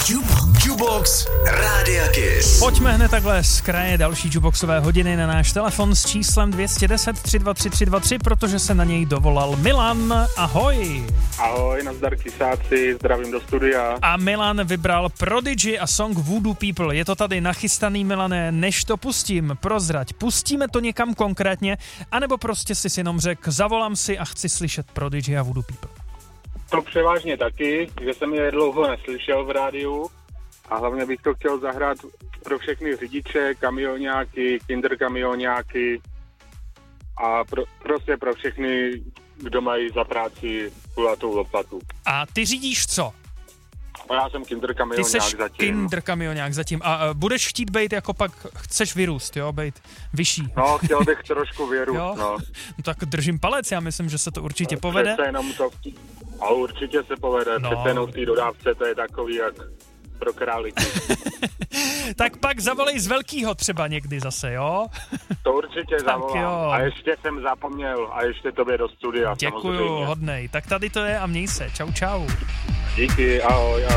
Jubox Rádia Kiss. Pojďme hned takhle z kraje další Juboxové hodiny na náš telefon s číslem 210 323 323, protože se na něj dovolal Milan. Ahoj. Ahoj, nazdar Kisáci, zdravím do studia. A Milan vybral Prodigy a song Voodoo People. Je to tady nachystaný, Milané, než to pustím, prozrať. Pustíme to někam konkrétně, anebo prostě si jenom řekl, zavolám si a chci slyšet Prodigy a Voodoo People? To převážně taky, že jsem je dlouho neslyšel v rádiu a hlavně bych to chtěl zahrát pro všechny řidiče, kamioňáky, kinderkamioňáky a prostě pro všechny, kdo mají za práci kulatou lopatu. A ty řídíš co? A já jsem kinderkamioňák zatím. Ty seš kinderkamioňák zatím. A budeš chtít být jako pak, chceš vyrůst, jo? Být vyšší. No, chtěl bych trošku vyrůst, no. No tak držím palec, já myslím, že se to určitě povede. Přece jenom to, a určitě se povede, no. Přece jenom v té dodávce to je takový jak pro králíky. Tak pak zavolej z velkýho třeba někdy zase, jo? To určitě zavolám. Jo. A ještě jsem zapomněl a ještě tobě do studia. Děkuju, samozřejmě. hodnej. Tak tady to je a měj se. Čau, čau. Díky, ahoj.